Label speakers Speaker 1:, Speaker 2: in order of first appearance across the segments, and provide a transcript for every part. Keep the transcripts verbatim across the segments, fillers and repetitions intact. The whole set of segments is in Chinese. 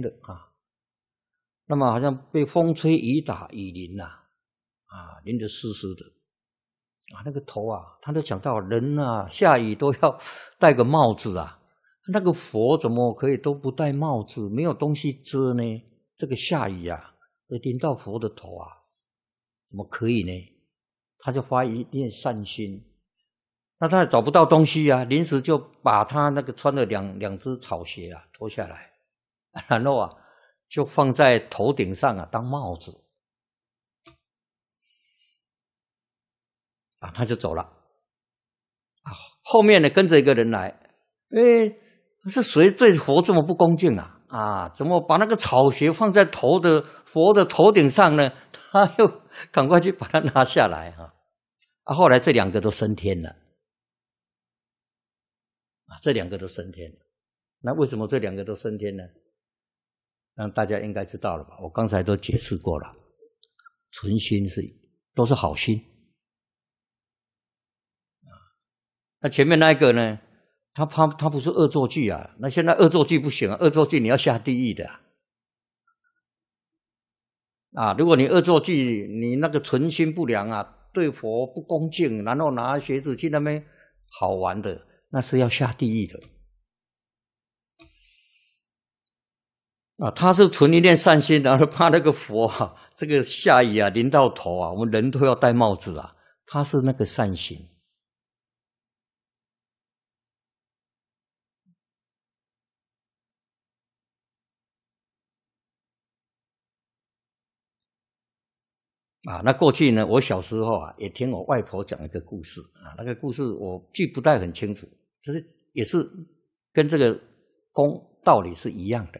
Speaker 1: 的啊。那么好像被风吹雨打雨淋呐、啊，啊，淋得湿湿的啊，那个头啊，他都讲到人啊，下雨都要戴个帽子啊，那个佛怎么可以都不戴帽子，没有东西遮呢？这个下雨啊，这淋到佛的头啊，怎么可以呢？他就发一念善心，那他找不到东西啊，临时就把他那个穿的两两只草鞋啊脱下来，然后啊就放在头顶上啊当帽子啊，他就走了啊。后面呢跟着一个人来，哎，是谁对佛这么不恭敬啊？啊，怎么把那个草鞋放在头的佛的头顶上呢？他又赶快去把它拿下来啊！啊，后来这两个都升天了啊，这两个都升天了。那为什么这两个都升天呢？那大家应该知道了吧？我刚才都解释过了，存心是都是好心啊。那前面那一个呢？他他他不是恶作剧啊，那现在恶作剧不行啊，恶作剧你要下地狱的啊。啊，如果你恶作剧，你那个存心不良啊，对佛不恭敬，然后拿鞋子去那边好玩的，那是要下地狱的。啊，他是存一念善心，然后怕那个佛啊，这个下雨啊淋到头啊，我们人都要戴帽子啊，他是那个善心。啊，那过去呢，我小时候啊，也听我外婆讲一个故事啊，那个故事我记不太很清楚，就是也是跟这个公道理是一样的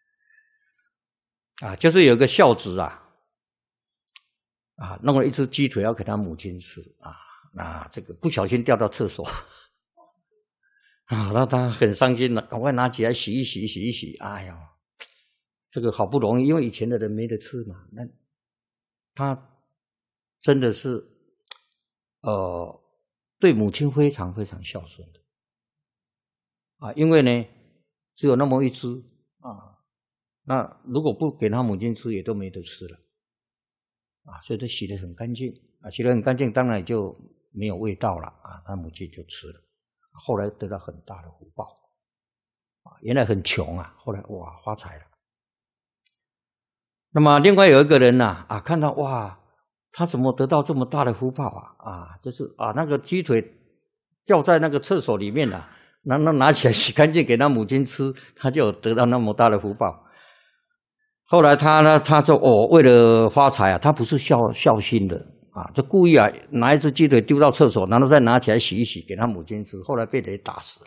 Speaker 1: 啊，就是有个孝子啊，啊，弄了一只鸡腿要给他母亲吃啊，那这个不小心掉到厕所啊，那他很伤心了，赶快拿起来洗一洗，洗一洗，哎呀，这个好不容易，因为以前的人没得吃嘛，那他真的是，呃，对母亲非常非常孝顺的啊，因为呢，只有那么一只啊，那如果不给他母亲吃，也都没得吃了啊，所以他洗得很干净啊，洗得很干净，当然也就没有味道了啊，他母亲就吃了，后来得到很大的福报啊，原来很穷啊，后来哇发财了。那么另外有一个人呐 啊, 啊，看到哇。他怎么得到这么大的福报啊？啊，就是啊，那个鸡腿掉在那个厕所里面了、啊，那那拿起来洗干净给他母亲吃，他就得到那么大的福报。后来他呢，他说哦，为了发财啊，他不是孝孝心的啊，就故意啊拿一只鸡腿丢到厕所，然后再拿起来洗一洗给他母亲吃，后来被雷打死了。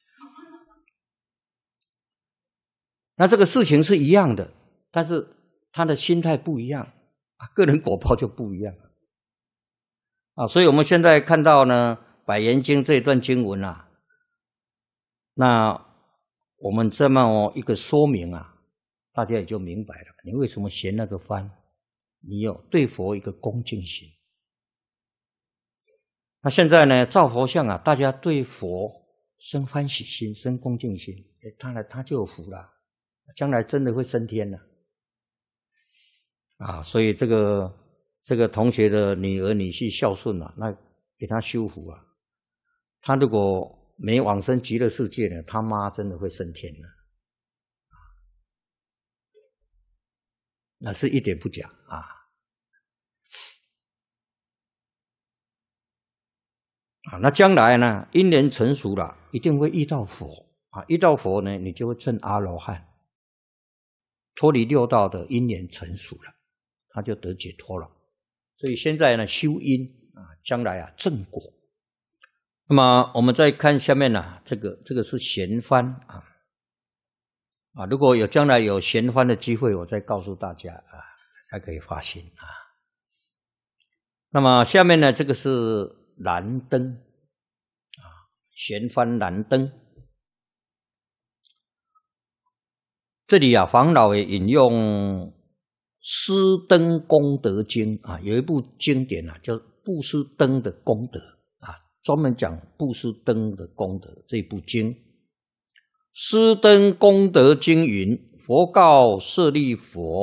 Speaker 1: 那这个事情是一样的，但是他的心态不一样。啊，个人果报就不一样了啊，所以我们现在看到呢，《百缘经》这一段经文啊，那我们这么一个说明啊，大家也就明白了，你为什么嫌那个幡？你有对佛一个恭敬心。那现在呢，造佛像啊，大家对佛生欢喜心、生恭敬心，哎，当然他就有福了，将来真的会升天了。啊，所以这个这个同学的女儿女婿孝顺啊，那给他修福啊，他如果没往生极乐世界呢，他妈真的会升天了，那是一点不假啊。啊，那将来呢，因缘成熟了，一定会遇到佛啊，遇到佛呢，你就会证阿罗汉，脱离六道的因缘成熟了。他就得解脱了，所以现在呢修因啊，将来啊正果。那么我们再看下面呢、啊，这个这个是贤幡啊啊，如果有将来有贤幡的机会，我再告诉大家啊，才可以发心啊。那么下面呢，这个是燃灯啊，贤幡燃灯。这里啊，黄老也引用。施灯功德经啊，有一部经典啊，叫布施灯的功德啊，专门讲布施灯的功德。这部经，施灯功德经云： 佛告舍利佛。